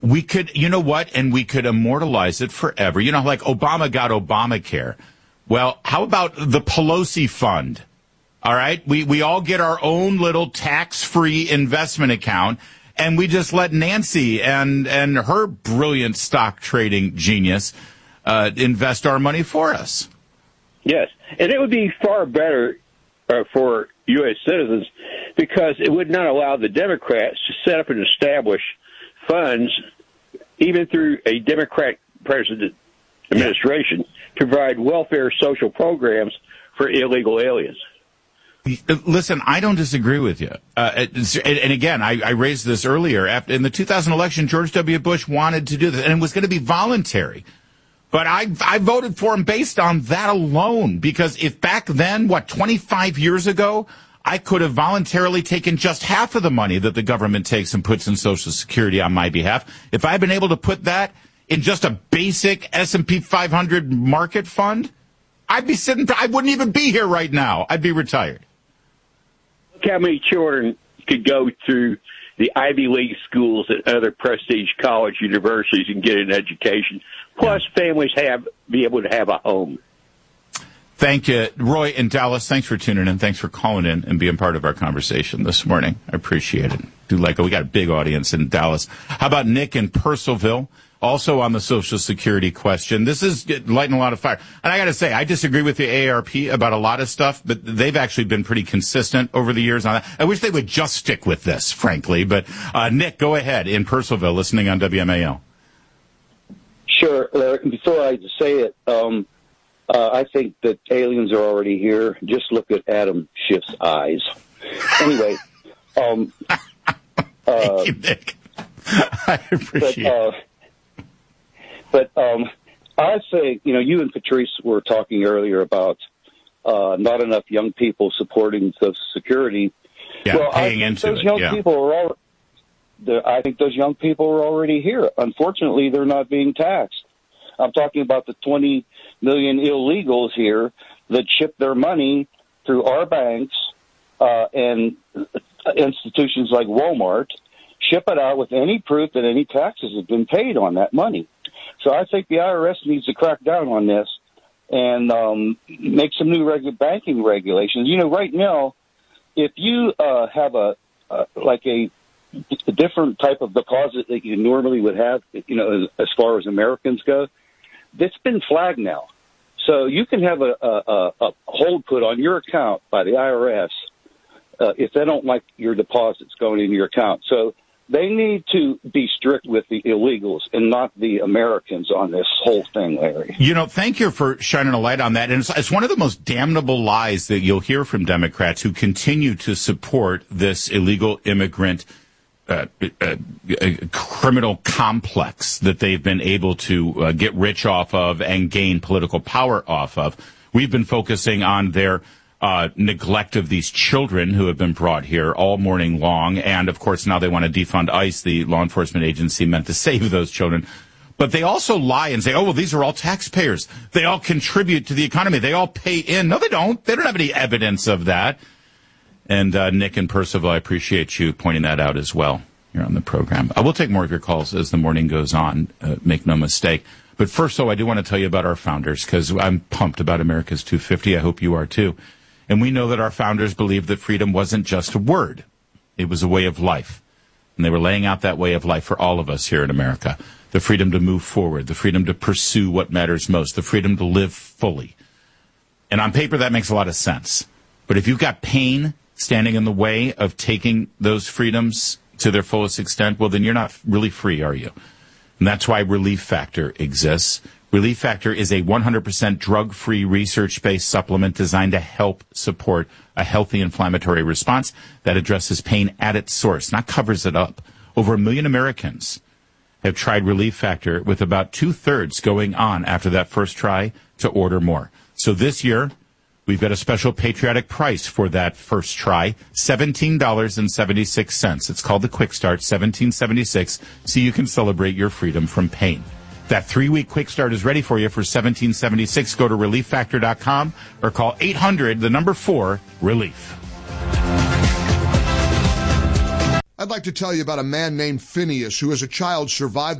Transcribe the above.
we could, you know what? And we could immortalize it forever. You know, like Obama got Obamacare. Well, how about the Pelosi Fund? All right. We all get our own little tax-free investment account, and we just let Nancy and her brilliant stock trading genius invest our money for us. Yes. And it would be far better for U.S. citizens because it would not allow the Democrats to set up and establish funds, even through a Democrat president administration, to provide welfare social programs for illegal aliens. Listen, I don't disagree with you. And again, I raised this earlier. In the 2000 election, George W. Bush wanted to do this, and it was going to be voluntary. But I voted for him based on that alone, because if back then, 25 years ago, I could have voluntarily taken just half of the money that the government takes and puts in Social Security on my behalf. If I had been able to put that in just a basic S&P 500 market fund, I wouldn't even be here right now. I'd be retired. Look how many children could go through the Ivy League schools and other prestige college universities and get an education. Plus, families be able to have a home. Thank you. Roy in Dallas, thanks for tuning in. Thanks for calling in and being part of our conversation this morning. I appreciate it. We got a big audience in Dallas. How about Nick in Purcellville? Also on the Social Security question. This is lighting a lot of fire. And I got to say, I disagree with the AARP about a lot of stuff, but they've actually been pretty consistent over the years on that. I wish they would just stick with this, frankly. But Nick, go ahead in Purcellville, listening on WMAL. Sure. Before I say it, I think that aliens are already here. Just look at Adam Schiff's eyes. Anyway. Thank you, Nick. I appreciate it. But I say, you and Patrice were talking earlier about not enough young people supporting Social Security. Yeah, well, paying into those young people are I think those young people are already here. Unfortunately, they're not being taxed. I'm talking about the 20 million illegals here that ship their money through our banks and institutions like Walmart, ship it out with any proof that any taxes have been paid on that money. So I think the IRS needs to crack down on this and make some new banking regulations. Right now, if you have a different type of deposit that you normally would have, as far as Americans go, it's been flagged now. So you can have a hold put on your account by the IRS if they don't like your deposits going into your account. So they need to be strict with the illegals and not the Americans on this whole thing, Larry. Thank you for shining a light on that. And it's one of the most damnable lies that you'll hear from Democrats who continue to support this illegal immigrant criminal complex that they've been able to get rich off of and gain political power off of. We've been focusing on their neglect of these children who have been brought here all morning long. And, of course, now they want to defund ICE, the law enforcement agency meant to save those children. But they also lie and say, these are all taxpayers. They all contribute to the economy. They all pay in. No, they don't. They don't have any evidence of that. And Nick and Percival, I appreciate you pointing that out as well here on the program. I will take more of your calls as the morning goes on. Make no mistake. But first, though, I do want to tell you about our founders because I'm pumped about America's 250. I hope you are, too. And we know that our founders believed that freedom wasn't just a word. It was a way of life. And they were laying out that way of life for all of us here in America. The freedom to move forward, the freedom to pursue what matters most, the freedom to live fully. And on paper, that makes a lot of sense. But if you've got pain standing in the way of taking those freedoms to their fullest extent, well, then you're not really free, are you? And that's why Relief Factor exists. Relief Factor is a 100% drug-free, research-based supplement designed to help support a healthy inflammatory response that addresses pain at its source, not covers it up. Over 1 million Americans have tried Relief Factor, with about 2/3 going on after that first try to order more. So this year, we've got a special patriotic price for that first try, $17.76. It's called the Quick Start, $17.76, so you can celebrate your freedom from pain. That 3-week Quick Start is ready for you for $17.76. Go to ReliefFactor.com or call 800-4-RELIEF. I'd like to tell you about a man named Phineas who as a child survived